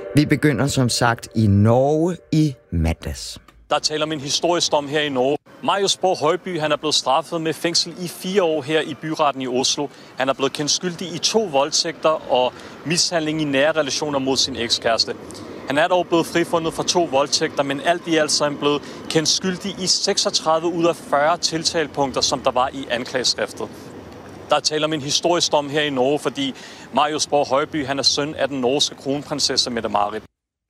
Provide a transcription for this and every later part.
Vi begynder som sagt i Norge i mandags. Der taler om en historisk dom her i Norge. Marius Borg Højby, han er blevet straffet med fængsel i 4 år her i byretten i Oslo. Han er blevet kendt skyldig i 2 voldtægter og mishandling i nære relationer mod sin ekskæreste. Han er dog blevet frifundet for 2 voldtægter, men alt i alt så er han blevet kendt skyldig i 36 ud af 40 tiltalepunkter, som der var i anklageskriftet. Der taler om en historisk dom her i Norge, fordi Marius Borg Højby, han er søn af den norske kronprinsesse Mette-Marit.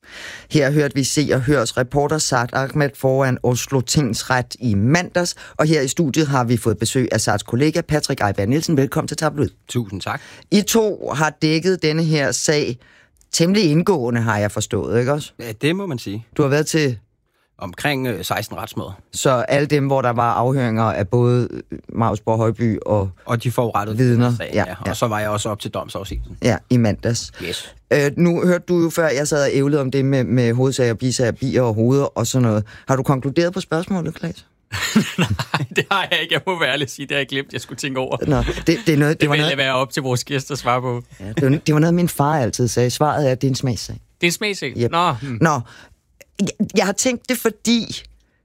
Her hørte vi Se og Hørs reporter Saad Ahmed foran Oslo Tingsret i mandags, og her i studiet har vi fået besøg af Saads kollega Patrick Ejberg Nielsen. Velkommen til Tabloid. Tusind tak. I 2 har dækket denne her sag temmelig indgående, har jeg forstået, ikke også? Ja, det må man sige. Du har været til omkring 16 retsmøder. Så alle dem, hvor der var afhøringer af både Marius Borg Højby og de forurettede vidner. Ja. Og så var jeg også op til domsafsigelsen. Ja, i mandags. Yes. Nu hørte du jo før, jeg sad og ævlede om det med hovedsager, bisager, bier og hoveder og sådan noget. Har du konkluderet på spørgsmålet, Klaas? Nej, det har jeg ikke. Jeg må være ærlig sige, det har jeg glemt, jeg skulle tænke over. Nå, det er noget, det vil jeg være op til vores gæster at svare på. Ja, det var noget, min far altid sagde. Svaret er, at det er en smagssag. Det er en smagssag? Yep. Nå. Jeg har tænkt det, fordi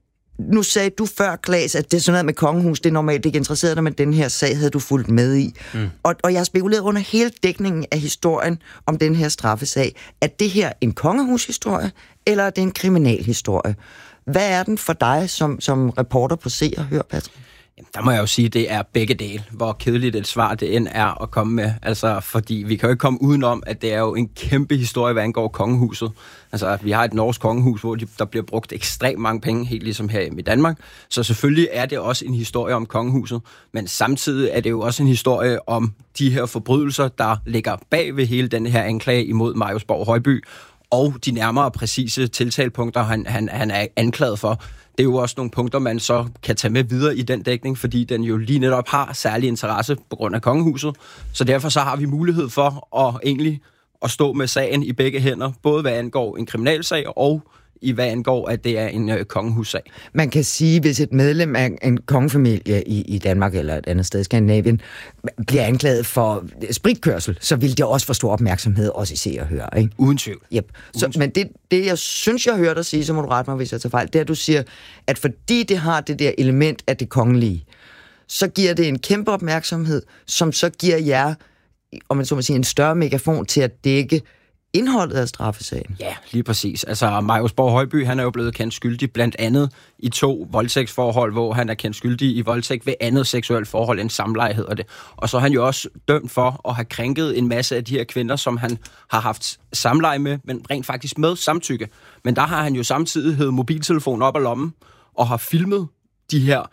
nu sagde du før, Klaas, at det er sådan noget med kongehus, det er normalt ikke interesseret dig, men den her sag havde du fulgt med i. Og jeg har spekuleret under hele dækningen af historien om den her straffesag. Er det her en kongehushistorie, eller er det en kriminalhistorie? Hvad er den for dig som reporter på Se og Hør, Patrick? Der må jeg jo sige, at det er begge dele. Hvor kedeligt et svar det end er at komme med. Altså, fordi vi kan jo ikke komme udenom, at det er jo en kæmpe historie, hvad angår kongehuset. Altså, vi har et norsk kongehus, hvor der bliver brugt ekstremt mange penge, helt ligesom her i Danmark. Så selvfølgelig er det også en historie om kongehuset. Men samtidig er det jo også en historie om de her forbrydelser, der ligger bag ved hele den her anklage imod Marius Borg Højby, og de nærmere præcise tiltalepunkter, han er anklaget for. Det er jo også nogle punkter, man så kan tage med videre i den dækning, fordi den jo lige netop har særlig interesse på grund af kongehuset. Så derfor så har vi mulighed for at stå med sagen i begge hænder, både hvad angår en kriminalsag og i hvad angår, at det er en kongehussag. Man kan sige, hvis et medlem af en kongefamilie i Danmark eller et andet sted i Skandinavien bliver anklaget for spritkørsel, så vil det også få stor opmærksomhed, også i Se og Hør, ikke? Uden tvivl. Yep. Men det, jeg synes, jeg hørte dig sige, så må du rette mig, hvis jeg tager fejl, det er, at du siger, at fordi det har det der element af det kongelige, så giver det en kæmpe opmærksomhed, som så giver jer, om man så må sige, en større megafon til at dække indholdet af straffesagen. Ja, lige præcis. Altså, Marius Borg Højby, han er jo blevet kendt skyldig blandt andet i 2 voldtægtsforhold, hvor han er kendt skyldig i voldtægt ved andet seksuelt forhold end samleje, hedder det. Og så er han jo også dømt for at have krænket en masse af de her kvinder, som han har haft samleje med, men rent faktisk med samtykke. Men der har han jo samtidig hævet mobiltelefonen op af lommen og har filmet det her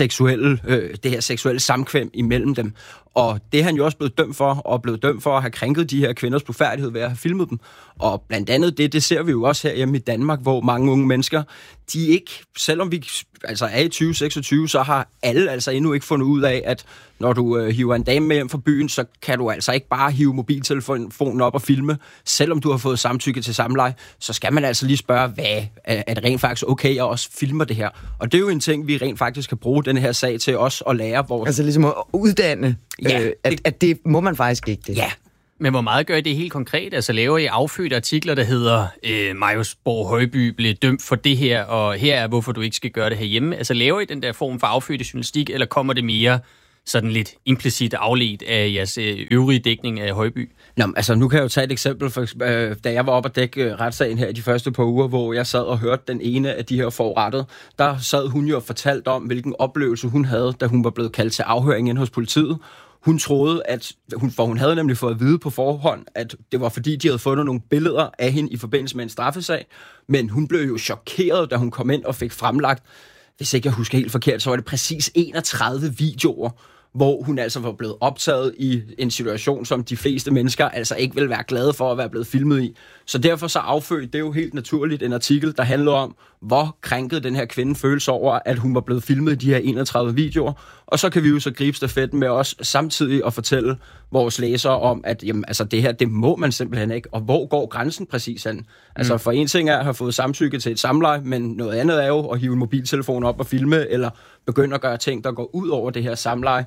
seksuelle samkvem imellem dem. Og det er han jo også blevet dømt for, og blevet dømt for at have krænket de her kvinders blufærdighed ved at have filmet dem. Og blandt andet det ser vi jo også her hjemme i Danmark, hvor mange unge mennesker, de ikke, selvom vi altså er i 2026, så har alle altså endnu ikke fundet ud af, at når du hiver en dame med hjem fra byen, så kan du altså ikke bare hive mobiltelefonen op og filme. Selvom du har fået samtykke til samleje, så skal man altså lige spørge, hvad er det rent faktisk okay, at også filmer det her? Og det er jo en ting, vi rent faktisk kan bruge den her sag til os at lære vores... Altså ligesom at uddanne, at det må man faktisk ikke det. Ja. Men hvor meget gør I det helt konkret? Altså laver I affødte artikler, der hedder Marius Borg Højby blev dømt for det her, og her er, hvorfor du ikke skal gøre det herhjemme? Altså laver I den der form for affødte journalistik, eller kommer det mere sådan lidt implicit afledt af jeres øvrige dækning af Højby? Nå, altså nu kan jeg jo tage et eksempel, for, da jeg var oppe at dække retssagen her i de første par uger, hvor jeg sad og hørte den ene af de her forurettede, der sad hun jo og fortalte om, hvilken oplevelse hun havde, da hun var blevet kaldt til afhøring inde hos politiet. Hun troede, for hun havde nemlig fået at vide på forhånd, at det var fordi, de havde fundet nogle billeder af hende i forbindelse med en straffesag, men hun blev jo chokeret, da hun kom ind og fik fremlagt, hvis ikke jeg husker helt forkert, så var det præcis 31 videoer, hvor hun altså var blevet optaget i en situation, som de fleste mennesker altså ikke vil være glade for at være blevet filmet i. Så derfor så affødte det jo helt naturligt en artikel, der handlede om, hvor krænket den her kvinde føles over, at hun var blevet filmet i de her 31 videoer. Og så kan vi jo så gribe stafetten med os samtidig at fortælle vores læsere om, at jamen, altså, det her, det må man simpelthen ikke. Og hvor går grænsen præcis hen? Altså for en ting er at have fået samtykke til et samleje, men noget andet er jo at hive en mobiltelefon op og filme, eller begynde at gøre ting, der går ud over det her samleje.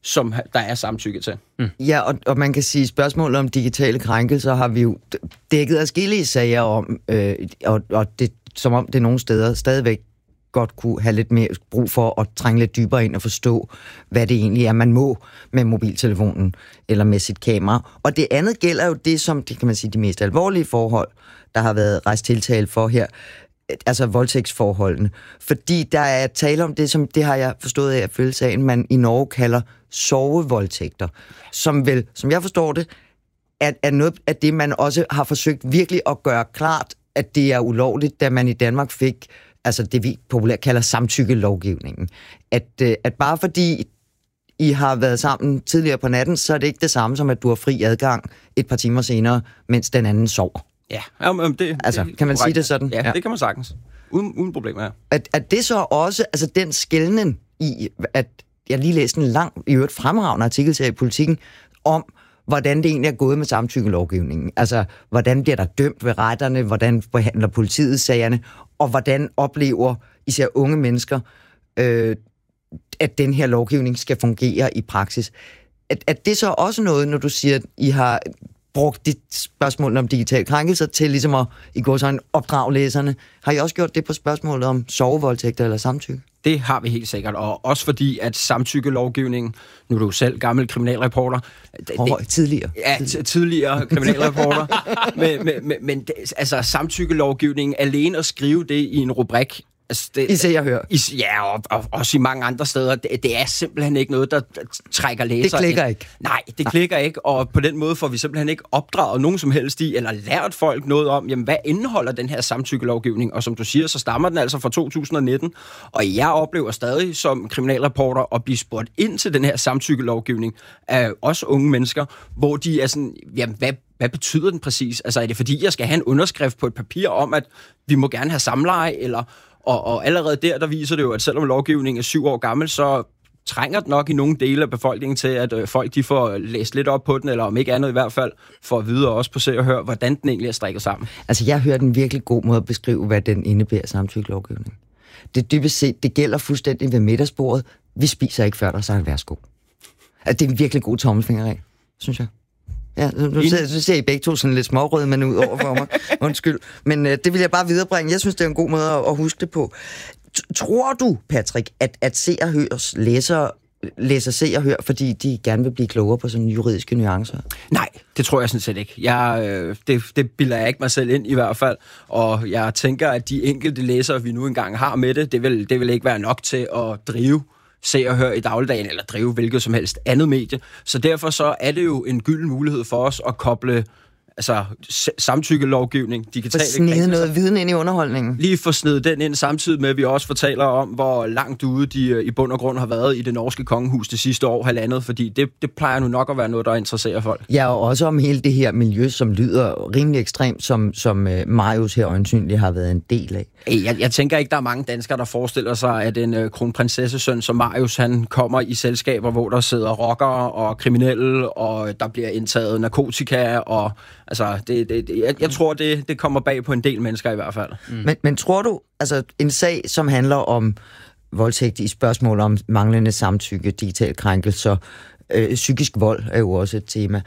som der er samtykke til. Ja, og man kan sige, spørgsmålet om digitale krænkelser har vi jo dækket adskillige sager om, og det, som om det nogle steder stadigvæk godt kunne have lidt mere brug for at trænge lidt dybere ind og forstå, hvad det egentlig er, man må med mobiltelefonen eller med sit kamera. Og det andet gælder jo det, som det kan man sige, de mest alvorlige forhold, der har været rejst tiltale for her, altså voldtægtsforholdene. Fordi der er tale om det, som det har jeg forstået af at følge sagen, man i Norge kalder sovevoldtægter, som vel, som jeg forstår det, er noget af det, man også har forsøgt virkelig at gøre klart, at det er ulovligt, da man i Danmark fik altså det, vi populært kalder samtykkelovgivningen. At bare fordi I har været sammen tidligere på natten, så er det ikke det samme som, at du har fri adgang et par timer senere, mens den anden sover. Ja, altså, kan man sige det sådan? Ja, det kan man sagtens. Uden problemer, ja. At det så også, altså den skelnen i, at jeg lige læste en lang, i øvrigt fremragende artikel her i Politikken, om hvordan det egentlig er gået med samtykkelovgivningen. Altså, hvordan bliver der dømt ved retterne, hvordan behandler politiet sagerne, og hvordan oplever især unge mennesker, at den her lovgivning skal fungere i praksis. At det så også noget, når du siger, at I har brugt dit spørgsmål om digitale krænkelser til ligesom at i går sådan opdrage læserne. Har I også gjort det på spørgsmålet om sovevoldtægter eller samtykke? Det har vi helt sikkert, og også fordi, at samtykkelovgivningen, nu er du selv gammel kriminalreporter. Tidligere. Ja, tidligere kriminalreporter. men altså samtykkelovgivningen, alene at skrive det i en rubrik, altså I ser og hører. Ja, og også i mange andre steder. Det er simpelthen ikke noget, der trækker læsere. Det klikker ikke. Nej, det klikker ikke, og på den måde får vi simpelthen ikke opdraget nogen som helst i, eller lært folk noget om, jamen, hvad indeholder den her samtykkelovgivning? Og som du siger, så stammer den altså fra 2019, og jeg oplever stadig som kriminalreporter at blive spurgt ind til den her samtykkelovgivning af også unge mennesker, hvor de er sådan, jamen, hvad betyder den præcis? Altså, er det fordi, jeg skal have en underskrift på et papir om, at vi må gerne have samleje, eller... Og allerede der viser det jo, at selvom lovgivningen er 7 år gammel, så trænger det nok i nogle dele af befolkningen til, at folk de får læst lidt op på den, eller om ikke andet i hvert fald, for at vide også på Se og Hør, hvordan den egentlig er strikket sammen. Altså, jeg hørte en virkelig god måde at beskrive, hvad den indebærer samtykkelovgivning. Det dybest set, det gælder fuldstændig ved middagsbordet. Vi spiser ikke før, der er sagt værsgo. Altså, det er en virkelig god tommelfingerregel, synes jeg. Ja, nu ser I begge to sådan lidt smårøde, men ud over for mig. Undskyld. Men det vil jeg bare viderebringe. Jeg synes, det er en god måde at huske det på. Tror du, Patrick, at Se og Hørs læser Se og Hør, fordi de gerne vil blive klogere på sådan juridiske nuancer? Nej, det tror jeg sådan set ikke. Det bilder jeg ikke mig selv ind i hvert fald. Og jeg tænker, at de enkelte læsere, vi nu engang har med det vil ikke være nok til at drive Se og Hør i dagligdagen, eller drive hvilket som helst andet medie. Så derfor så er det jo en gylden mulighed for os at koble altså samtykkelovgivning, digitale krænkelser. For noget viden ind i underholdningen. Lige få snedet den ind samtidig med, at vi også fortæller om, hvor langt ude de i bund og grund har været i det norske kongehus det sidste år, halvandet, fordi det plejer nu nok at være noget, der interesserer folk. Ja, og også om hele det her miljø, som lyder rimelig ekstremt, som Marius her øjensynligt har været en del af. Jeg tænker ikke, der er mange danskere, der forestiller sig, at en kronprinsessesøn som Marius, han kommer i selskaber, hvor der sidder rockere og kriminelle, og der bliver indtaget narkotika, og altså, jeg tror, det kommer bag på en del mennesker i hvert fald. Men tror du, altså en sag, som handler om voldtægt i spørgsmål om manglende samtykke, digitale krænkelser, psykisk vold er jo også et tema.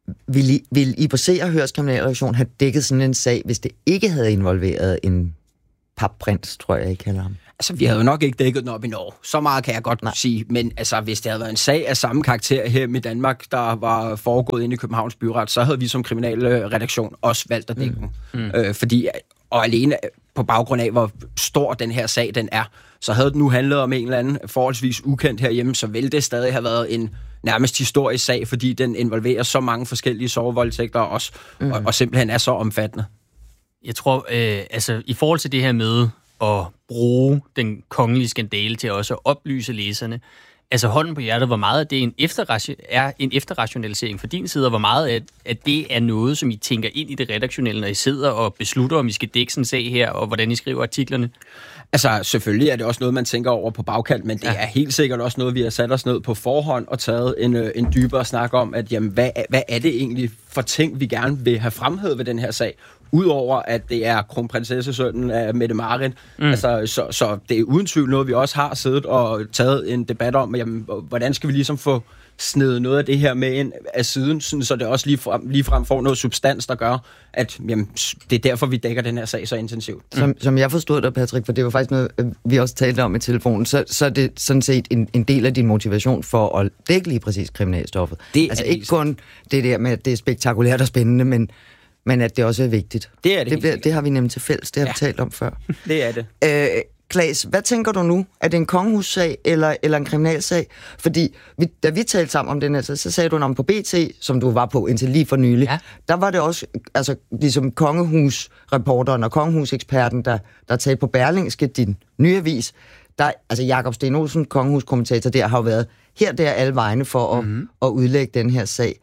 Vil I på Se og Hørs kriminalreaktion have dækket sådan en sag, hvis det ikke havde involveret en papprins, tror jeg, I kalder ham? Altså, vi havde jo nok ikke dækket den op i Norge. Så meget kan jeg godt sige. Men altså, hvis det havde været en sag af samme karakter her i Danmark, der var foregået inde i Københavns Byret, så havde vi som kriminalredaktion også valgt at dække den. Fordi, og alene på baggrund af, hvor stor den her sag den er, så havde den nu handlet om en eller anden forholdsvis ukendt herhjemme, så ville det stadig have været en nærmest historisk sag, fordi den involverer så mange forskellige sovevoldtægter også, og simpelthen er så omfattende. Jeg tror, altså i forhold til det her med at bruge den kongelige skandale til også at oplyse læserne, altså hånden på hjertet, hvor meget af det er en efterrationalisering fra din side, og hvor meget at det er noget, som I tænker ind i det redaktionelle, når I sidder og beslutter, om I skal dække sådan en sag her, og hvordan I skriver artiklerne? Altså, selvfølgelig er det også noget, man tænker over på bagkant, men det er helt sikkert også noget, vi har sat os ned på forhånd og taget en dybere snak om, at jamen, hvad er det egentlig for ting, vi gerne vil have fremhævet ved den her sag? Udover at det er kronprinsessesønnen af Mette-Marit. Altså, så det er uden tvivl noget, vi også har siddet og taget en debat om, jamen, hvordan skal vi ligesom få snede noget af det her med ind af siden, så det også ligefrem får noget substans, der gør, at jamen, det er derfor, vi dækker den her sag så intensivt. Som jeg forstod dig, Patrick, for det var faktisk noget, vi også talte om i telefonen, så er det sådan set en del af din motivation for at dække lige præcis kriminalstoffet. Altså ikke kun det der med, at det er spektakulært og spændende, men at det også er vigtigt. Det er det. Det har vi nemlig til fælles, det har vi talt om før. Det er det. Claes, hvad tænker du nu? Er det en kongehussag eller en kriminalsag? Fordi da vi talte sammen om den her, så sagde du om på BT, som du var på indtil lige for nylig, der var det også altså, ligesom kongehusreporteren og kongehuseksperten, der talte på Berlingske, din nye avis. Der, altså Jakob Sten Olsen, kongehuskommentator, der har jo været her der alle vegne for at udlægge den her sag.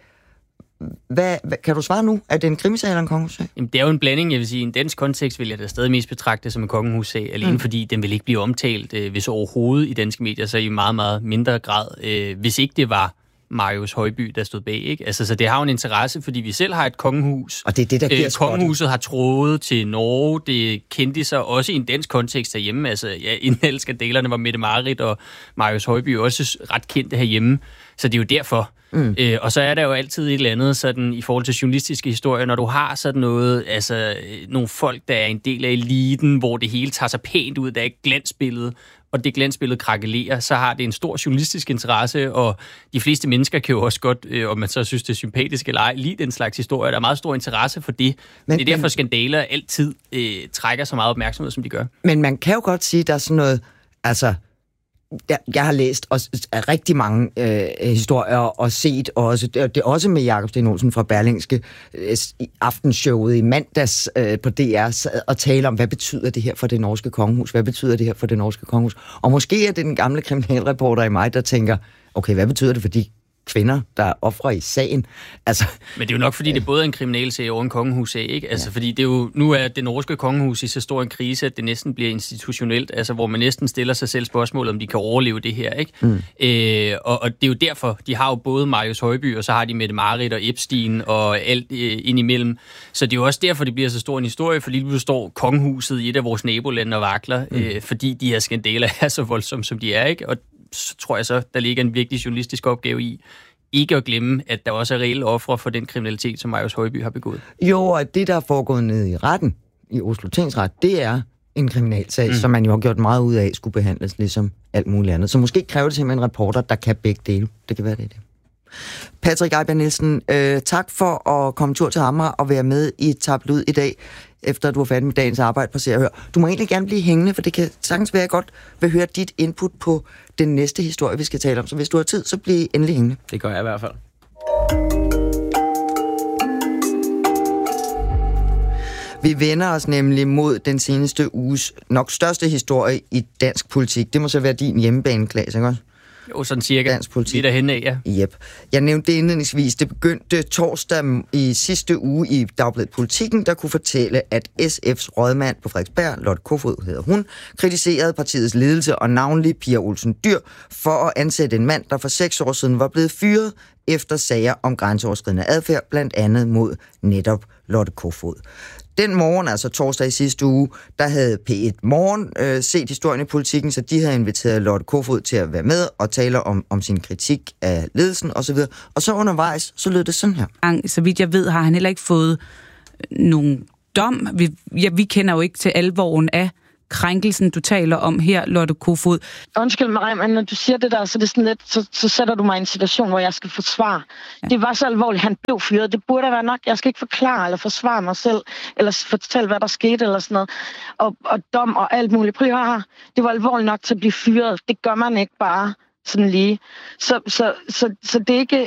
Hvad kan du svare nu? Er det en krimisag eller en kongehussag? Jamen, det er jo en blanding, jeg vil sige. I en dansk kontekst vil jeg da stadig mest betragte som en kongehussag, alene fordi den vil ikke blive omtalt, hvis overhovedet i danske medier, så i meget, meget mindre grad, hvis ikke det var Marius Højby, der stod bag, ikke? Altså, så det har jo en interesse, fordi vi selv har et kongehus. Og det er det, der giver kongehuset har trådet til Norge, det kendte sig også i en dansk kontekst herhjemme. Altså, inden alle skandalerne var Mette-Marit og Marius Højby også ret kendte herhjemme. Så det er jo derfor. Og så er der jo altid et eller andet sådan, i forhold til journalistiske historier, når du har sådan noget, altså nogle folk, der er en del af eliten, hvor det hele tager sig pænt ud, der er et glansbillede, og det glansbillede krakelerer, så har det en stor journalistisk interesse, og de fleste mennesker kan jo også godt, om man så synes, det er sympatisk eller ej, lide den slags historie. Der er meget stor interesse for det. Det er derfor, skandaler altid trækker så meget opmærksomhed, som de gør. Men man kan jo godt sige, at der er sådan noget, altså jeg har læst også rigtig mange historier og set også, det er også med Jakob Sten Olsen fra Berlingske aftenshowet i mandags på DR og tale om, hvad betyder det her for det norske kongehus? Hvad betyder det her for det norske kongehus? Og måske er det den gamle kriminalreporter i mig, der tænker, okay, hvad betyder det for de kvinder, der er ofre i sagen? Altså, men det er jo nok, fordi det både er en kriminalsag og en kongehussag, ikke? Altså, fordi det er jo, nu er det norske kongehus i så stor en krise, at det næsten bliver institutionelt, altså hvor man næsten stiller sig selv spørgsmål, om de kan overleve det her, ikke? Og det er jo derfor, de har jo både Marius Højby, og så har de Mette-Marit og Epstein og alt indimellem. Så det er jo også derfor, det bliver så stor en historie, fordi nu står kongehuset i et af vores nabolande og vakler, fordi de her skandaler er så voldsomme, som de er, ikke? Og så tror jeg så, der ligger en virkelig journalistisk opgave i, ikke at glemme, at der også er reelle ofre for den kriminalitet, som Marius Højby har begået. Jo, og det, der er foregået nede i retten, i Oslo Tingsret, det er en kriminalsag, som man jo har gjort meget ud af, skulle behandles ligesom alt muligt andet. Så måske kræver det simpelthen en reporter, der kan begge dele. Det kan være det. Patrick Eybjerg Nielsen, tak for at komme tur til Amager og være med i Tabloid i dag, efter du er færdig med dagens arbejde på Se og Hør. Du må egentlig gerne blive hængende, for det kan sagtens være, godt vil høre dit input på den næste historie, vi skal tale om. Så hvis du har tid, så bliv endelig hængende. Det gør jeg i hvert fald. Vi vender os nemlig mod den seneste uges nok største historie i dansk politik. Det må så være din hjemmebane, Claes, ikke også? Jo, sådan cirka. Dansk politik. Lige derhenne af, ja. Yep. Jeg nævnte det indledningsvis. Det begyndte torsdag i sidste uge i Dagbladet Politikken, der kunne fortælle, at SF's rådmand på Frederiksberg, Lotte Kofod hedder hun, kritiserede partiets ledelse og navnlig Pia Olsen Dyhr for at ansætte en mand, der for 6 år siden var blevet fyret efter sager om grænseoverskridende adfærd, blandt andet mod netop Lotte Kofod. Den morgen, altså torsdag i sidste uge, der havde P1 Morgen set historien i Politikken, så de havde inviteret Lotte Kofod til at være med og tale om sin kritik af ledelsen osv. Og så undervejs, så lød det sådan her. Så vidt jeg ved, har han heller ikke fået nogen dom. Vi kender jo ikke til alvoren af krænkelsen, du taler om her, Lotte Kofod. Undskyld mig, men når du siger det der, så det er sådan lidt, så sætter du mig i en situation, hvor jeg skal forsvare. Ja. Det var så alvorligt, han blev fyret. Det burde være nok. Jeg skal ikke forklare eller forsvare mig selv, eller fortælle, hvad der skete, eller sådan noget. Og dom og alt muligt. Prøv at høre, det var alvorligt nok til at blive fyret. Det gør man ikke bare sådan lige. Så det er ikke,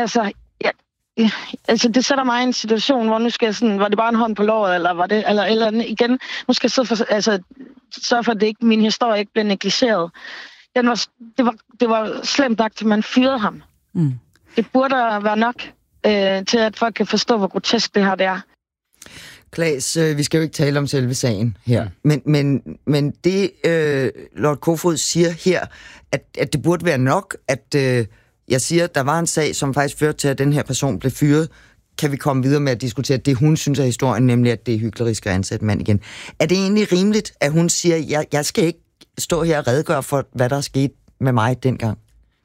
altså det sætter mig i en situation, hvor nu skal jeg sådan, var det bare en hånd på låret, eller var det, eller igen, nu skal jeg sørge for, at det ikke, min historie ikke bliver negligeret. Det var slemt nok, til man fyrede ham. Det burde være nok til, at folk kan forstå, hvor grotesk det her det er. Claes, vi skal jo ikke tale om selve sagen her, men det Lotte Kofod siger her, at det burde være nok, at jeg siger, at der var en sag, som faktisk førte til, at den her person blev fyret. Kan vi komme videre med at diskutere det, hun synes er historien, nemlig at det er hyklerisk at ansætte mand igen. Er det egentlig rimeligt, at hun siger, jeg skal ikke stå her og redegøre for, hvad der er sket med mig dengang?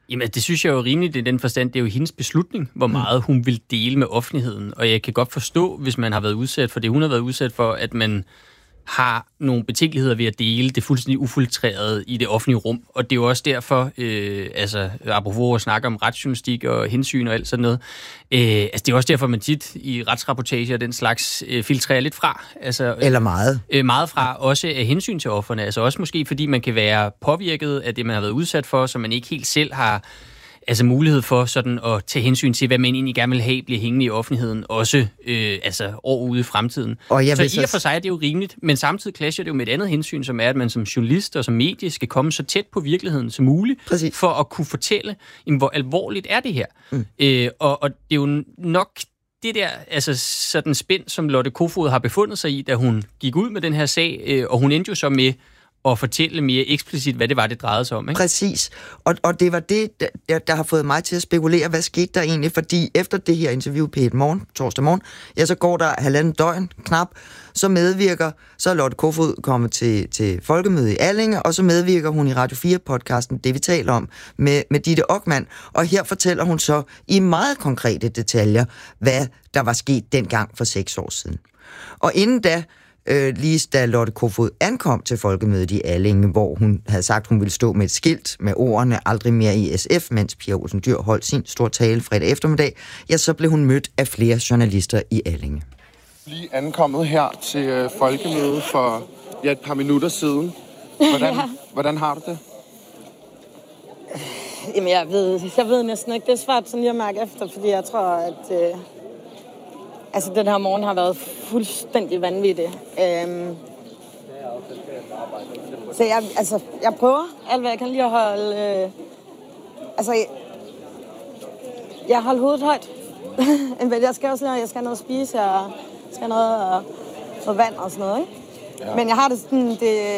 Jamen, det synes jeg jo rimeligt i den forstand. Det er jo hendes beslutning, hvor meget hun vil dele med offentligheden. Og jeg kan godt forstå, hvis man har været udsat for det, hun har været udsat for, at man har nogle betænkeligheder ved at dele det fuldstændig ufiltreret i det offentlige rum. Og det er jo også derfor, apropos at snakke om retsjournalistik og hensyn og alt sådan noget, det er også derfor, man tit i retsrapportager og den slags filtrerer lidt fra. Eller meget. Meget fra, også af hensyn til offerne. Altså også måske, fordi man kan være påvirket af det, man har været udsat for, så man ikke helt selv har mulighed for sådan at tage hensyn til, hvad man egentlig gerne vil have, bliver hængende i offentligheden, også år ude i fremtiden. Og så i og for sig er det jo rimeligt, men samtidig clasher det jo med et andet hensyn, som er, at man som journalist og som medie skal komme så tæt på virkeligheden som muligt, Præcis. for at kunne fortælle, hvor alvorligt er det her. Og det er jo nok det der, sådan spænd, som Lotte Kofod har befundet sig i, da hun gik ud med den her sag, og hun endte jo så med og fortælle mere eksplicit, hvad det var, det drejede sig om. Ikke? Præcis. Og det var det, der har fået mig til at spekulere, hvad skete der egentlig, fordi efter det her interview på torsdag morgen, så går der 1,5 døgn knap, så er Lotte Kofod kommet til folkemøde i Allinge, og så medvirker hun i Radio 4-podcasten, det vi taler om, med Ditte Okman, og her fortæller hun så i meget konkrete detaljer, hvad der var sket dengang for 6 år siden. Og inden da, lige da Lotte Kofod ankom til folkemødet i Allinge, hvor hun havde sagt, hun ville stå med et skilt med ordene aldrig mere i SF, mens Pia Olsen Dyhr holdt sin store tale fredag eftermiddag, så blev hun mødt af flere journalister i Allinge. Lige ankommet her til folkemødet for et par minutter siden. Hvordan har du det? Jamen, jeg ved næsten ikke. Det er svært sådan lige at mærke efter, fordi jeg tror, at den her morgen har været fuldstændig vanvittig. Så jeg prøver alt, hvad jeg kan lige at holde... jeg holder hovedet højt. Jeg skal have noget at spise, og skal have noget vand og sådan noget, ikke? Ja. Men jeg har det sådan,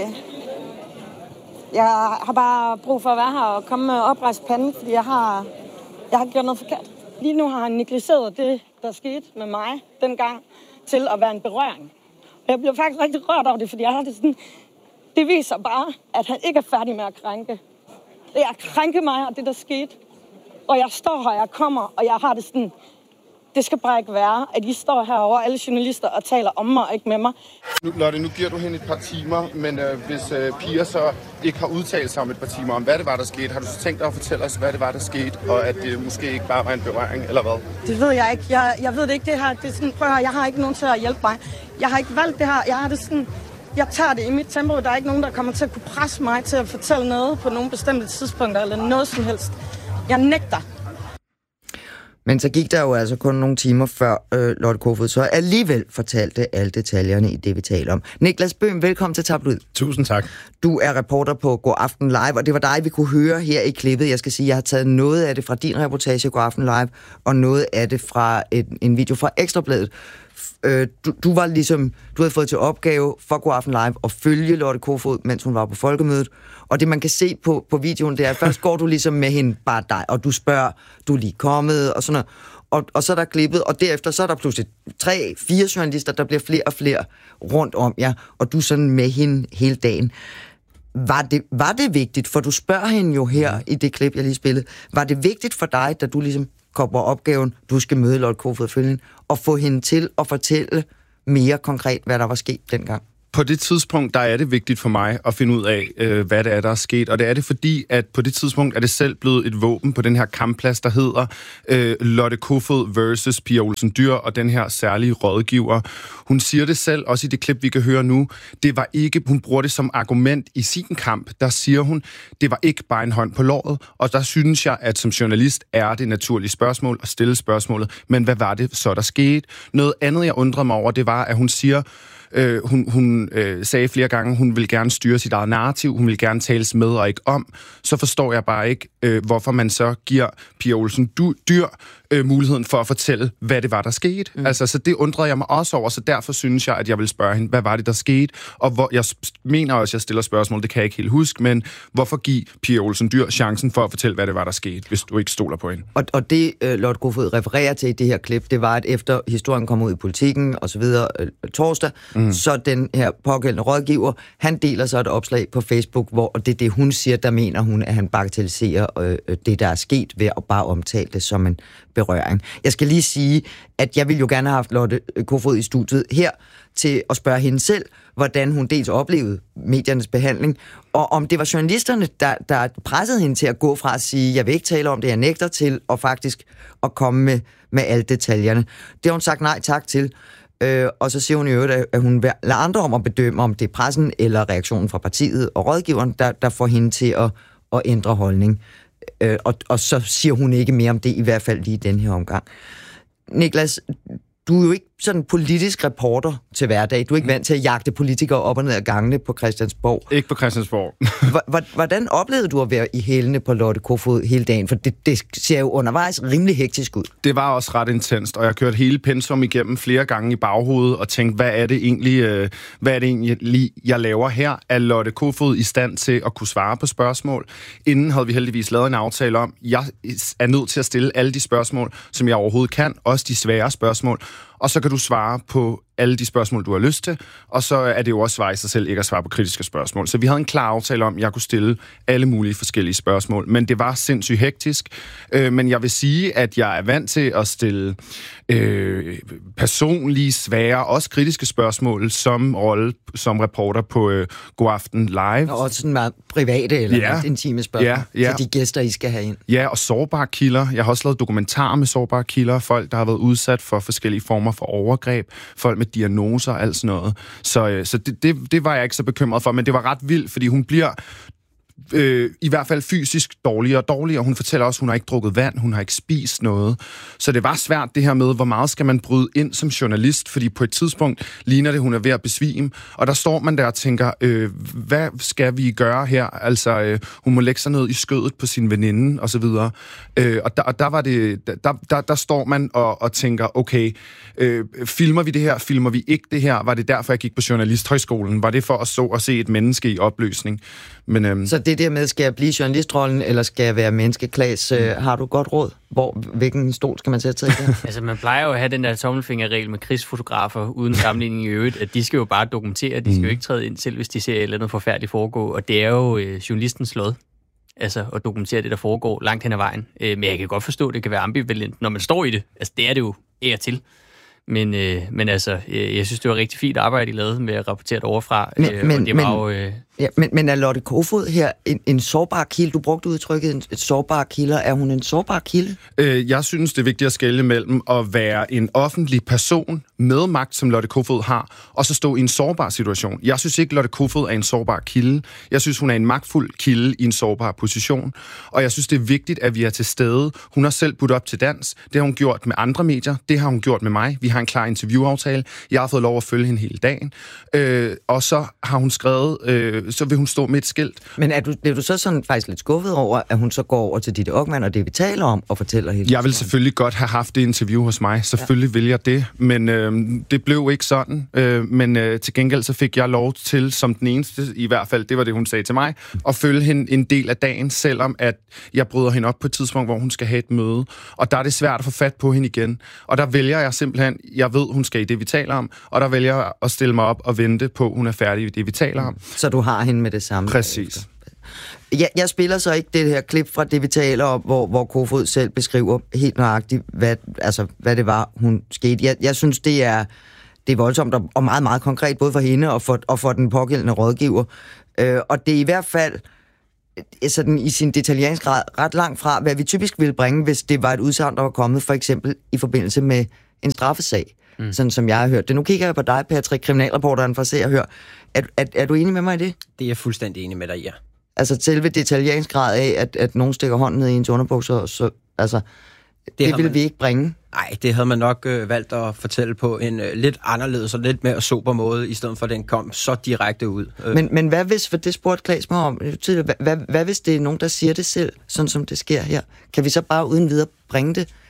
jeg har bare brug for at være her og komme med oprejst pande, fordi jeg har gjort noget forkert. Lige nu har han negligeret det, der skete med mig dengang, til at være en berøring. Og jeg bliver faktisk rigtig rørt over det, fordi jeg har det sådan, det viser bare, at han ikke er færdig med at krænke. Det er at krænke mig, og det der skete. Og jeg står her, jeg kommer, og jeg har det sådan, det skal bare ikke være, at I står herovre, alle journalister, og taler om mig og ikke med mig. Lotte, nu giver du hende et par timer, men hvis Pia så ikke har udtalt sig om et par timer om, hvad det var, der skete, har du så tænkt dig at fortælle os, hvad det var, der skete, og at det måske ikke bare var en berøring, eller hvad? Det ved jeg ikke. Jeg ved det ikke, det her. Det er sådan, prøv at høre, jeg har ikke nogen til at hjælpe mig. Jeg har ikke valgt det her. Jeg har det sådan, jeg tager det i mit tempo. Der er ikke nogen, der kommer til at kunne presse mig til at fortælle noget på nogle bestemte tidspunkter, eller noget som helst. Jeg nægter. Men så gik der jo altså kun nogle timer før Lotte Kofod så alligevel fortalte alle detaljerne i det, vi taler om. Niklas Bøhm, velkommen til Tabloid. Tusind tak. Du er reporter på God Aften Live, og det var dig, vi kunne høre her i klippet. Jeg skal sige, jeg har taget noget af det fra din reportage God Aften Live, og noget af det fra en video fra Ekstrabladet. Du var ligesom, du havde fået til opgave for God Aften Live at følge Lotte Kofod, mens hun var på folkemødet. Og det, man kan se på videoen, det er, først går du ligesom med hende, bare dig, og du spørger, du er lige kommet, og sådan noget. Og så er der klippet, og derefter så er der pludselig 3-4 journalister, der bliver flere og flere rundt om jer, og du er sådan med hende hele dagen. Var det vigtigt, for du spørger hende jo her i det klip, jeg lige spillede, var det vigtigt for dig, da du ligesom kom på opgaven, du skal møde Lotte Kofod og følge hende, og få hende til at fortælle mere konkret, hvad der var sket dengang? På det tidspunkt, der er det vigtigt for mig at finde ud af, hvad det er, der er sket. Og det er det, fordi at på det tidspunkt er det selv blevet et våben på den her kampplads, der hedder Lotte Kofod versus Pia Olsen Dyhr og den her særlige rådgiver. Hun siger det selv, også i det klip, vi kan høre nu. Det var ikke, hun bruger det som argument i sin kamp. Der siger hun, det var ikke bare en hånd på låret. Og der synes jeg, at som journalist er det naturlige spørgsmål at stille spørgsmålet. Men hvad var det så, der skete? Noget andet, jeg undrede mig over, det var, at hun siger, hun sagde flere gange, hun vil gerne styre sit eget narrativ, hun vil gerne tales med og ikke om. Så forstår jeg bare ikke, hvorfor man så giver Pia Olsen Dyhr muligheden for at fortælle, hvad det var, der skete. Altså, så det undrede jeg mig også over, så derfor synes jeg, at jeg vil spørge hende, hvad var det, der skete? Og hvor jeg mener også, at jeg stiller spørgsmål, det kan jeg ikke helt huske, men hvorfor give Pia Olsen Dyhr chancen for at fortælle, hvad det var, der skete, hvis du ikke stoler på hende? Og det, Lotte Kofod refererer til i det her klip, det var, at efter historien kom ud i Politikken og så videre torsdag, så den her pågældende rådgiver, han deler så et opslag på Facebook, hvor det er det, hun siger, der mener hun, at han bagatelliserer det, der er sket ved at bare omtale det som en berøring. Jeg skal lige sige, at jeg ville jo gerne have haft Lotte Kofod i studiet her til at spørge hende selv, hvordan hun dels oplevede mediernes behandling, og om det var journalisterne, der pressede hende til at gå fra at sige, jeg vil ikke tale om det, jeg nægter til, og faktisk at komme med alle detaljerne. Det har hun sagt nej tak til, og så siger hun i øvrigt, at hun lader andre om at bedømme, om det er pressen eller reaktionen fra partiet og rådgiveren, der får hende til at ændre holdning. Og så siger hun ikke mere om det, i hvert fald lige i den her omgang. Niklas, du er jo ikke sådan en politisk reporter til hverdag. Du er ikke vant til at jagte politikere op og ned ad gangene på Christiansborg. Ikke på Christiansborg. Hvordan oplevede du at være i hælene på Lotte Kofod hele dagen? For det ser jo undervejs rimelig hektisk ud. Det var også ret intenst, og jeg kørte hele pensum igennem flere gange i baghovedet og tænkte, hvad er det egentlig, jeg laver her? Er Lotte Kofod i stand til at kunne svare på spørgsmål? Inden havde vi heldigvis lavet en aftale om, jeg er nødt til at stille alle de spørgsmål, som jeg overhovedet kan, også de svære spørgsmål. Og så kan du svare på alle de spørgsmål, du har lyst til, og så er det jo også svar i sig selv ikke at svare på kritiske spørgsmål. Så vi havde en klar aftale om, at jeg kunne stille alle mulige forskellige spørgsmål, men det var sindssygt hektisk. Men jeg vil sige, at jeg er vant til at stille personlige, svære, også kritiske spørgsmål som rolle som reporter på God Aften Live. Og også sådan meget private eller intime spørgsmål til de gæster, I skal have ind. Ja, og sårbare kilder. Jeg har også lavet dokumentarer med sårbare kilder, folk, der har været udsat for forskellige former for overgreb, folk med diagnoser og alt sådan noget. Så det var jeg ikke så bekymret for, men det var ret vildt, fordi hun bliver i hvert fald fysisk dårligere og dårligere. Hun fortæller også, at hun har ikke drukket vand, hun har ikke spist noget. Så det var svært det her med, hvor meget skal man bryde ind som journalist, fordi på et tidspunkt ligner det, hun er ved at besvime, og der står man der og tænker, hvad skal vi gøre her? Altså, hun må lægge sig ned i skødet på sin veninde, og så videre. Og der var det, der står man og tænker, okay, filmer vi det her, filmer vi ikke det her? Var det derfor, jeg gik på Journalisthøjskolen? Var det for at så og se et menneske i opløsning? Men, så det der med, skal jeg blive journalistrollen, eller skal jeg være menneskeklass? Har du godt råd? Hvilken stol skal man sætte sig i? Altså, man plejer jo at have den der tommelfingerregel med krigsfotografer, uden sammenligning i øvrigt, at de skal jo bare dokumentere, de skal jo ikke træde ind selv, hvis de ser et eller andet forfærdeligt foregå, og det er jo journalistens lod, altså at dokumentere det, der foregår langt hen ad vejen. Men jeg kan godt forstå, at det kan være ambivalent, når man står i det. Altså, det er det jo af og til. Men altså, jeg synes, det var rigtig fint arbejde, I lavede med at rapportere det overfra. Men er Lotte Kofod her en sårbar kilde? Du brugte udtrykket en sårbar kilder. Er hun en sårbar kilde? Jeg synes, det er vigtigt at skelne mellem at være en offentlig person med magt, som Lotte Kofod har, og så stå i en sårbar situation. Jeg synes ikke, Lotte Kofod er en sårbar kilde. Jeg synes, hun er en magtfuld kilde i en sårbar position. Og jeg synes, det er vigtigt, at vi er til stede. Hun har selv budt op til dans. Det har hun gjort med andre medier. Det har hun gjort med mig. Vi har en klar interviewaftale. Jeg har fået lov at følge hende hele dagen. Og så har hun skrevet, så vil hun stå med et skilt. Men bliver du så sådan faktisk lidt skuffet over, at hun så går over til Ditte Okman og det, vi taler om, og fortæller hende? Jeg vil selvfølgelig godt have haft det interview hos mig. Selvfølgelig vil jeg det, men det blev ikke sådan. Men til gengæld så fik jeg lov til, som den eneste, i hvert fald, det var det, hun sagde til mig, at følge hende en del af dagen, selvom at jeg bryder hende op på et tidspunkt, hvor hun skal have et møde. Og der er det svært at få fat på hende igen. Og der vælger jeg simpelthen, jeg ved, hun skal i det, vi taler om, og der vælger jeg at stille mig op og vente på, hun er færdig i det, vi taler om. Så du har hende med det samme? Præcis. Jeg spiller så ikke det her klip fra det, vi taler om, hvor Kofod selv beskriver helt nøjagtigt, hvad det var, hun skete. Jeg synes, det er voldsomt og meget, meget konkret, både for hende og for den pågældende rådgiver. Og det er i hvert fald sådan i sin detaljeringsgrad ret langt fra, hvad vi typisk ville bringe, hvis det var et udsagn, der var kommet for eksempel i forbindelse med en straffesag. Sådan som jeg har hørt det. Nu kigger jeg på dig, Patrick, kriminalreporteren fra Se og Hør. Er du enig med mig i det? Det er jeg fuldstændig enig med dig, ja. Altså selve detaljeringsgrad af, at nogen stikker hånden ned i ens underbukser, så altså, det ville vi ikke bringe. Nej, det havde man nok valgt at fortælle på en lidt anderledes og lidt mere sober måde, i stedet for at den kom så direkte ud. Men hvad hvis, for det spurgte Klaas mig om, hvad hvis det er nogen, der siger det selv, sådan som det sker her? Kan vi så bare uden videre bringe det?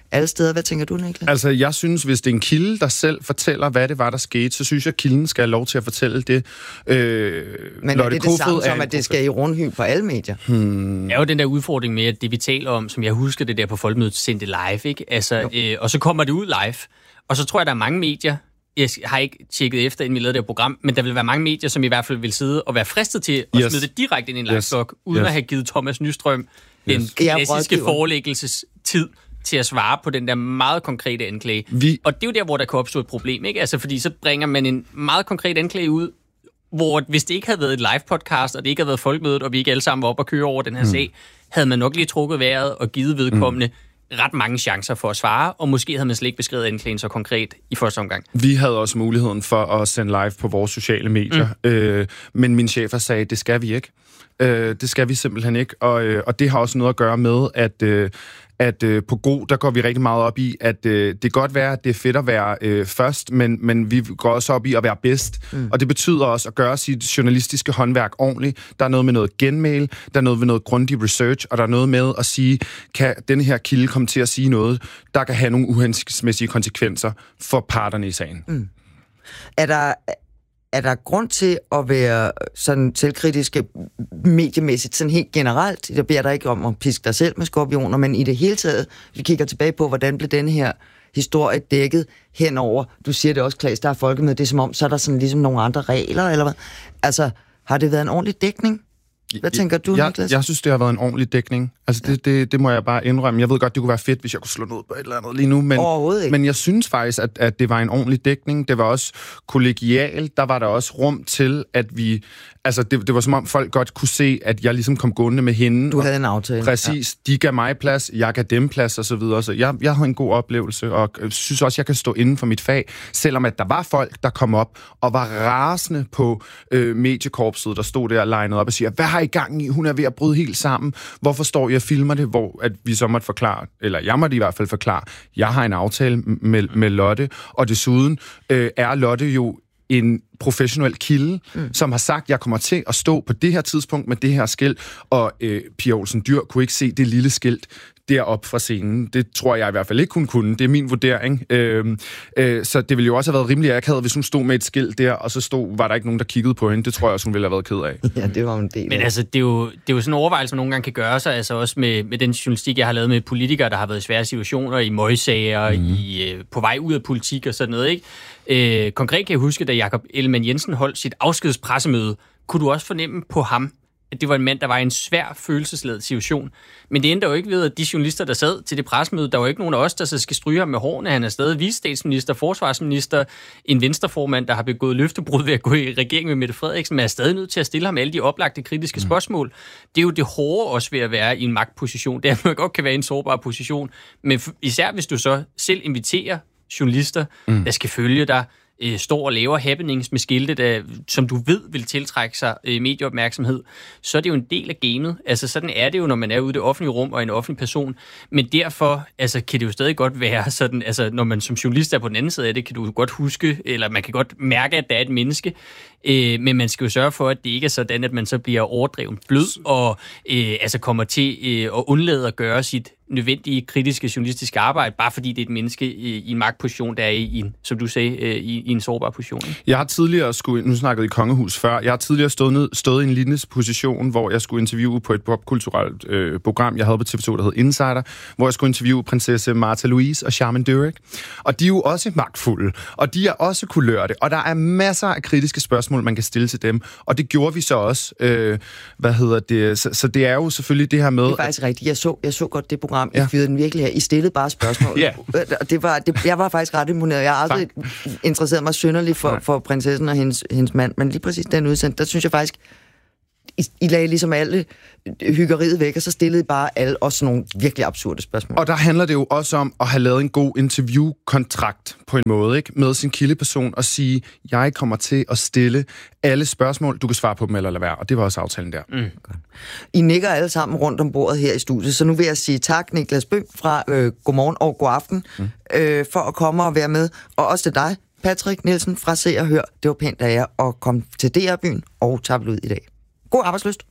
alle steder. Hvad tænker du, Niklas? Altså, jeg synes, hvis det er en kilde, der selv fortæller, hvad det var, der skete, så synes jeg, at kilden skal have lov til at fortælle det. Men er det det samme som, at det skal i rundhyld på alle medier? Det er jo den der udfordring med, at det vi taler om, som jeg husker det der på Folkemødet, sendte live, ikke? Altså, og så kommer det ud live, og så tror jeg, der er mange medier, jeg har ikke tjekket efter, inden vi lavede det her program, men der vil være mange medier, som i hvert fald vil sidde og være fristet til at smide det direkte ind i en live-blog, uden at have givet Thomas Nystrøm den klassiske forelæggelsestid til at svare på den der meget konkrete anklage. Og det er jo der, hvor der kan opstå et problem, ikke? Altså, fordi så bringer man en meget konkret anklage ud, hvor hvis det ikke havde været et live-podcast, og det ikke havde været Folkemødet, og vi ikke alle sammen var op og køre over den her sag, havde man nok lige trukket vejret og givet vedkommende ret mange chancer for at svare, og måske havde man slet ikke beskrevet anklagen så konkret i første omgang. Vi havde også muligheden for at sende live på vores sociale medier, men min chefer sagde, det skal vi ikke. Det skal vi simpelthen ikke, og det har også noget at gøre med, at på God, der går vi rigtig meget op i, at det kan godt være, at det er fedt at være først, men vi går også op i at være bedst. Og det betyder også at gøre sit journalistiske håndværk ordentligt. Der er noget med noget genmail, der er noget med noget grundig research, og der er noget med at sige, kan denne her kilde komme til at sige noget, der kan have nogle uhensigtsmæssige konsekvenser for parterne i sagen. Er der grund til at være sådan selvkritiske mediemæssigt, sådan helt generelt? Jeg beder dig ikke om at piske dig selv med skorpioner, men i det hele taget, vi kigger tilbage på, hvordan blev den her historie dækket henover. Du siger det også, Claes, der er Folkemødet, det er som om, så er der sådan ligesom nogle andre regler, eller hvad? Altså, har det været en ordentlig dækning? Hvad tænker du, Niklas? Jeg synes, det har været en ordentlig dækning. Altså, det må jeg bare indrømme. Jeg ved godt, det kunne være fedt, hvis jeg kunne slå noget på et eller andet lige nu, men jeg synes faktisk, at det var en ordentlig dækning. Det var også kollegialt. Der var der også rum til, at vi... Altså, det var som om folk godt kunne se, at jeg ligesom kom gående med hende. Du havde en aftale. Præcis. Ja. De gav mig plads, jeg gav dem plads, og så videre. Så jeg havde en god oplevelse, og synes også, jeg kan stå inden for mit fag, selvom at der var folk, der kom op og var rasende på mediekorpset, der stod der og lignede op og siger, hvad har I gang i? Hun er ved at bryde helt sammen. Hvorfor står jeg og filmer det? Hvor at vi så måtte forklare, eller jeg måtte i hvert fald forklare, jeg har en aftale med Lotte, og desuden er Lotte jo en professionel kilde, som har sagt, at jeg kommer til at stå på det her tidspunkt med det her skilt, og Pia Olsen Dyhr kunne ikke se det lille skilt deroppe fra scenen. Det tror jeg i hvert fald ikke, hun kunne. Det er min vurdering. Så det ville jo også have været rimelig akavet, hvis hun stod med et skilt der, og så var der ikke nogen, der kiggede på hende. Det tror jeg også, hun ville have været ked af. Ja, det var en del. Men altså, det er jo sådan en overvejelse, man nogle gange kan gøre sig, altså også med den journalistik, jeg har lavet med politikere, der har været i svære situationer, i møgsager, på vej ud af politik og sådan noget, ikke? Konkret kan jeg huske, da Jakob Ellemann-Jensen holdt sit afskedspressemøde, kunne du også fornemme på ham, at det var en mand, der var i en svær følelsesladet situation. Men det endte jo ikke ved, at de journalister, der sad til det pressemøde, der var ikke nogen af os, der så skal stryge ham med hårene. Han er stadig vicestatsminister, forsvarsminister, en venstreformand, der har begået løftebrud ved at gå i regering med Mette Frederiksen, men er stadig nødt til at stille ham alle de oplagte kritiske spørgsmål. Det er jo det hårde også ved at være i en magtposition. Det er, at man godt kan være i en sårbar position. Men især hvis du så selv inviterer journalister, der skal følge dig, står og laver happenings med skilte, der, som du ved vil tiltrække sig medieopmærksomhed, så er det jo en del af gamet. Altså sådan er det jo, når man er ude i det offentlige rum og en offentlig person. Men derfor altså, kan det jo stadig godt være sådan, altså når man som journalist er på den anden side af det, kan du godt huske, eller man kan godt mærke, at der er et menneske, men man skal jo sørge for, at det ikke er sådan, at man så bliver overdrevet blød og altså kommer til at undlade at gøre sit nødvendige kritiske journalistiske arbejde, bare fordi det er et menneske i en magtposition, der er i en, som du sagde, i en sårbar position. Jeg har tidligere nu snakkede i Kongehus før, jeg har tidligere stået i en lignende position, hvor jeg skulle interviewe på et popkulturelt program, jeg havde på TV2, der hed Insider, hvor jeg skulle interviewe prinsesse Martha Louise og Charmin Dürek. Og de er jo også magtfulde, og de er også kulørte, og der er masser af kritiske spørgsmål, man kan stille til dem, og det gjorde vi så også. Så det er jo selvfølgelig det her med... Det er faktisk rigtigt. Jeg så godt det program. I fyrede den virkelig her. I stillede bare spørgsmål. Jeg var faktisk ret imponeret. Jeg har aldrig interesseret mig synderligt for prinsessen og hendes mand, men lige præcis den udsendelse, der synes jeg faktisk, I lagde ligesom alle hyggeriet væk, og så stillede I bare alle også nogle virkelig absurde spørgsmål. Og der handler det jo også om at have lavet en god interviewkontrakt på en måde, ikke? Med sin kildeperson og sige, jeg kommer til at stille alle spørgsmål, du kan svare på dem eller lade være. Og det var også aftalen der. I nikker alle sammen rundt om bordet her i studiet, så nu vil jeg sige tak, Niklas Bøgh fra Godmorgen og Godaften, for at komme og være med. Og også til dig, Patrick Nielsen fra Se og Hør. Det var pænt af jer at komme til DR-byen og tabe ud i dag. God arbejdslyst.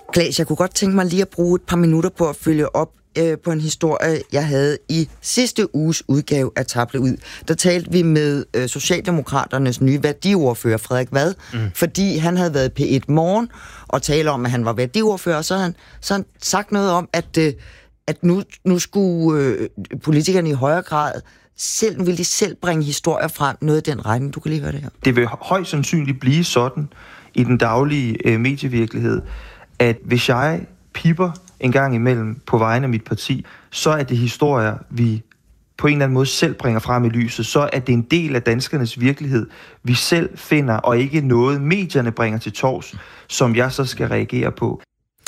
Claes, jeg kunne godt tænke mig lige at bruge et par minutter på at følge op på en historie, jeg havde i sidste uges udgave af Table Ud. Der talte vi med Socialdemokraternes nye værdiordfører, Frederik Vad, fordi han havde været P1 Morgen og tale om, at han var værdiordfører, og så havde han sagt noget om, at nu skulle politikerne i højere grad nu vil de selv bringe historier frem, noget i den retning. Du kan lige høre det her. Det vil højst sandsynligt blive sådan i den daglige medievirkelighed, at hvis jeg pipper en gang imellem på vegne af mit parti, så er det historier, vi på en eller anden måde selv bringer frem i lyset. Så er det en del af danskernes virkelighed, vi selv finder, og ikke noget medierne bringer til torvs, som jeg så skal reagere på.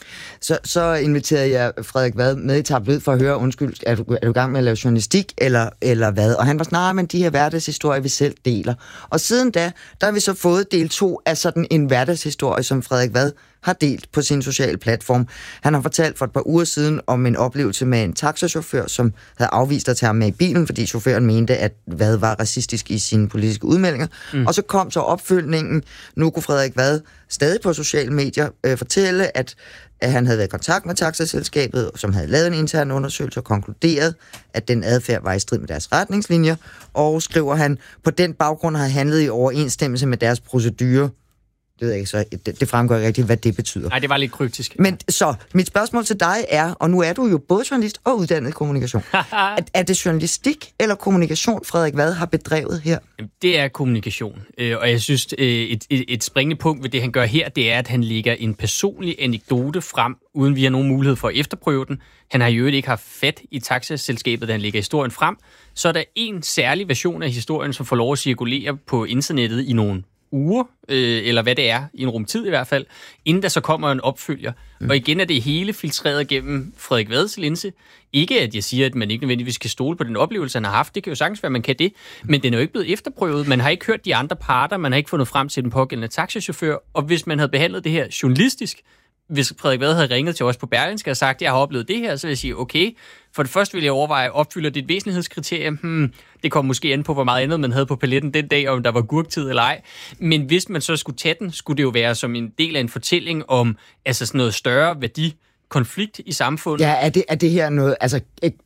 Så inviterede jeg Frederik Vad med i Table Ud for at høre, undskyld, er du i gang med at lave journalistik, eller hvad? Og han var sådan, men de her hverdagshistorier, vi selv deler. Og siden da har vi så fået del 2 af sådan en hverdagshistorie, som Frederik Vad har delt på sin sociale platform. Han har fortalt for et par uger siden om en oplevelse med en taxachauffør, som havde afvist at tage ham med i bilen, fordi chaufføren mente, at Vad var racistisk i sine politiske udmeldinger. Og så kom så opfølgningen. Nu kunne Frederik Vad stadig på sociale medier fortælle, at han havde været i kontakt med taxaselskabet, som havde lavet en intern undersøgelse og konkluderet, at den adfærd var i strid med deres retningslinjer, og skriver han, på den baggrund har handlet i overensstemmelse med deres procedure. Det ved jeg ikke, så det fremgår ikke rigtigt, hvad det betyder. Nej, det var lidt kryptisk. Men så, mit spørgsmål til dig er, og nu er du jo både journalist og uddannet i kommunikation. Er det journalistik eller kommunikation, Frederik Vad har bedrevet her? Det er kommunikation, og jeg synes, et springende punkt ved det, han gør her, det er, at han lægger en personlig anekdote frem, uden vi har nogen mulighed for at efterprøve den. Han har jo ikke haft fat i taxaselskabet, da han lægger historien frem. Så er der en særlig version af historien, som får lov at cirkulere på internettet i nogle uger, eller hvad det er, i en rumtid i hvert fald, inden der så kommer en opfølger. Og igen er det hele filtreret gennem Frederik Vads linse. Ikke at jeg siger, at man ikke nødvendigvis skal stole på den oplevelse, han har haft. Det kan jo sagtens være, at man kan det. Men den er jo ikke blevet efterprøvet. Man har ikke hørt de andre parter. Man har ikke fundet frem til den pågældende taxachauffør. Og hvis man havde behandlet det her journalistisk, hvis Frederik Vad havde ringet til os på Berlingske og sagt, at jeg har oplevet det her, så vil jeg sige, okay, for det første vil jeg overveje, opfylder det et væsentlighedskriterie? Det kom måske an på, hvor meget andet man havde på paletten den dag, om der var gurktid eller ej. Men hvis man så skulle tage den, skulle det jo være som en del af en fortælling om altså sådan noget større konflikt i samfundet. Ja, er det her noget, altså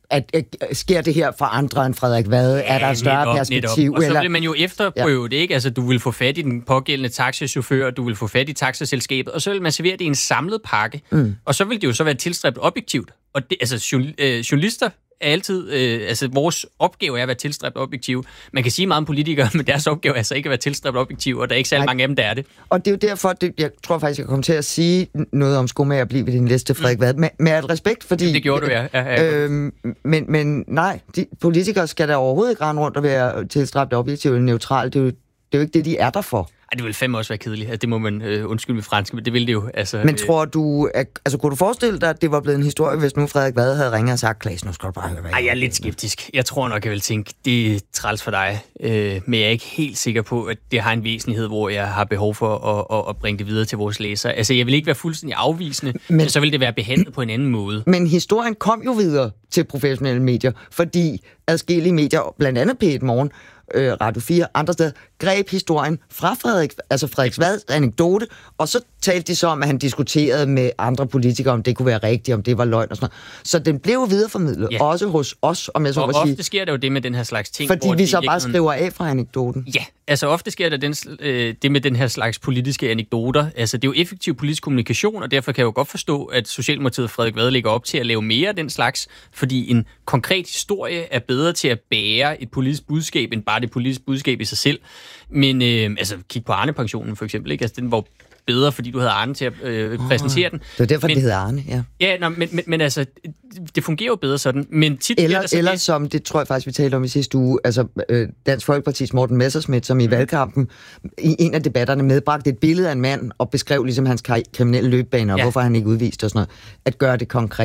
sker det her for andre end Frederik Vad? Ja, er der et større perspektiv? Og så vil man jo efterprøve det, ikke? Altså, du vil få fat i den pågældende taxachauffør, du vil få fat i taxaselskabet, og så vil man servere det i en samlet pakke. Og så vil det jo så være tilstræbt objektivt. Og det, altså, journalister er altid, altså vores opgave er at være tilstræbt objektiv. Man kan sige meget om politikere, men deres opgave er altså ikke at være tilstræbt objektiv, og der er ikke særlig mange af dem, der er det. Og det er jo derfor, jeg tror faktisk, jeg kommer til at sige noget om skomager at blive ved din liste, Frederik Vad, med alt respekt, fordi... Det gjorde du, ja. Men nej, politikere skal da overhovedet ikke rende rundt og være tilstræbt objektiv eller neutral. Det er jo ikke det, de er der for. Det vil fandme også være kedeligt. Altså, det må man undskylde med fransk, men det vil det jo. Altså, men tror du, kunne du forestille dig, at det var blevet en historie, hvis nu Frederik Vad havde ringet og sagt, Claes, nu skal du bare høre, hvad jeg er lidt skeptisk. Jeg tror nok, jeg vil tænke, det er træls for dig, men jeg er ikke helt sikker på, at det har en væsentlighed, hvor jeg har behov for at bringe det videre til vores læsere. Altså, jeg vil ikke være fuldstændig afvisende, men så vil det være behandlet på en anden måde. Men historien kom jo videre til professionelle medier, fordi adskillige medier, blandt andet P1 Morgen, Radio 4, andre steder, greb historien fra Frederik Vads anekdote, og så talte de så om, at han diskuterede med andre politikere, om det kunne være rigtigt, om det var løgn og sådan noget. Så den blev videreformidlet, også hos os, om jeg så må sige. Og ofte sker der jo det med den her slags ting. Fordi vi så bare skriver af fra anekdoten. Ja, altså ofte sker der det med den her slags politiske anekdoter. Altså det er jo effektiv politisk kommunikation, og derfor kan jeg jo godt forstå, at Socialdemokratiet og Frederik Vad lægger op til at lave mere af den slags, fordi en konkret historie er bedre til at bære et politisk budskab, end bare det politiske budskab i sig selv. Men altså, kig på Arne-pensionen for eksempel, ikke? Altså, den var bedre, fordi du havde Arne til at præsentere den. Det er derfor, det hedder Arne, ja. Ja, men altså, det fungerer jo bedre sådan. Men tit eller som, det tror jeg faktisk, vi talte om i sidste uge, altså Dansk Folkepartis Morten Messerschmidt, som i valgkampen i en af debatterne medbragte et billede af en mand og beskrev ligesom hans kriminelle løbebane, og hvorfor han ikke udvist og sådan noget. At gøre det konkret.